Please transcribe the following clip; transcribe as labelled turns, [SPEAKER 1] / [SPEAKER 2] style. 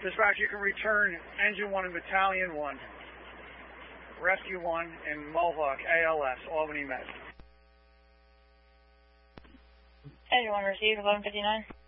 [SPEAKER 1] Dispatch, you can return Engine 1 and Battalion 1, Rescue 1 in Mohawk, ALS, Albany Med.
[SPEAKER 2] Engine 1 received, 1159.